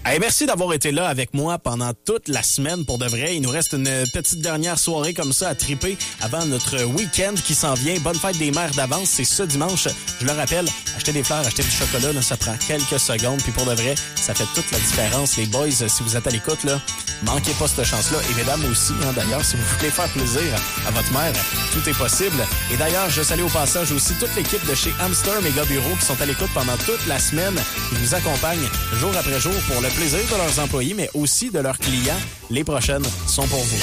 Hey, merci d'avoir été là avec moi pendant toute la semaine. Pour de vrai, il nous reste une petite dernière soirée comme ça à triper avant notre week-end qui s'en vient. Bonne fête des mères d'avance, c'est ce dimanche. Je le rappelle, acheter des fleurs, acheter du chocolat, là, ça prend quelques secondes. Puis pour de vrai, ça fait toute la différence. Les boys, si vous êtes à l'écoute, là, manquez pas cette chance-là. Et mesdames aussi, hein, d'ailleurs, si vous voulez faire plaisir à votre mère, tout est possible. Et d'ailleurs, je salue au passage aussi toute l'équipe de chez Hamster Méga Bureau qui sont à l'écoute pendant toute la semaine, qui vous accompagnent jour après jour pour le plaisir de leurs employés, mais aussi de leurs clients. Les prochaines sont pour vous.